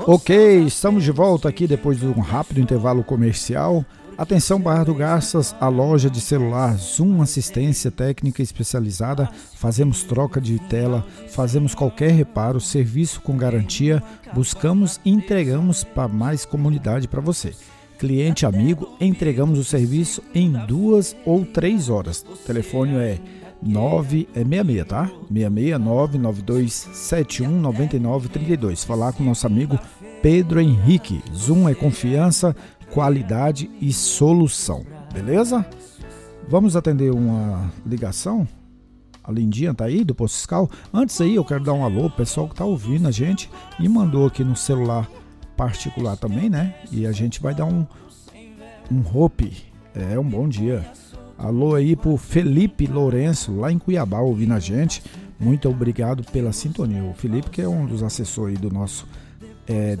Ok, estamos de volta aqui depois de um rápido intervalo comercial. Atenção Barra do Garças, a loja de celular Zoom Assistência Técnica Especializada. Fazemos troca de tela, fazemos qualquer reparo, serviço com garantia. Buscamos e entregamos para mais comunidade para você. Cliente amigo, entregamos o serviço em 2 ou 3 horas. O telefone é 66, tá? 66992719932. Falar com o nosso amigo Pedro Henrique. Zoom é confiança, qualidade e solução. Beleza? Vamos atender uma ligação? A Lindinha tá aí do Posto Fiscal? Antes aí eu quero dar um alô pro pessoal que tá ouvindo a gente e mandou aqui no celular particular também, né? E a gente vai dar um hope. Um bom dia. Alô aí pro Felipe Lourenço, lá em Cuiabá, ouvindo a gente. Muito obrigado pela sintonia. O Felipe, que é um dos assessores aí do nosso